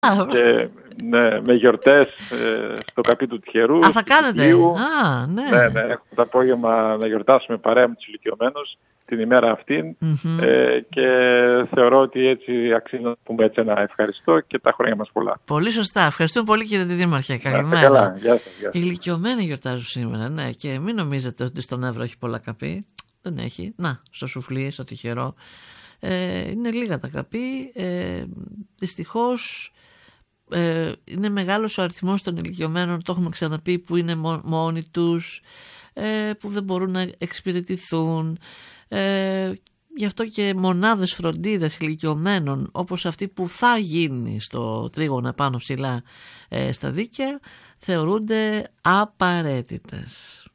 Και ναι, με γιορτές στο καπί του Τυχερού. Α, θα κάνετε. Ναι. Ναι, το απόγευμα να γιορτάσουμε παρέα με τους ηλικιωμένους την ημέρα αυτήν. Και θεωρώ ότι έτσι αξίζει να πούμε έτσι ένα ευχαριστώ και τα χρόνια μας πολλά. Πολύ σωστά. Ευχαριστούμε πολύ, κύριε Δήμαρχε. Καλημέρα. Καλά. Γεια σας. Οι ηλικιωμένοι γιορτάζουν σήμερα, ναι, και μην νομίζετε ότι στον Εύρο έχει πολλά καπί. Δεν έχει. Να, στο Σουφλί, στο Τυχερό. Είναι λίγα τα καπί. Δυστυχώς είναι μεγάλος ο αριθμός των ηλικιωμένων, το έχουμε ξαναπεί, που είναι μόνοι τους, που δεν μπορούν να εξυπηρετηθούν. Γι' αυτό και μονάδες φροντίδας ηλικιωμένων, όπως αυτή που θα γίνει στο τρίγωνα πάνω ψηλά στα δίκαια, θεωρούνται απαραίτητες.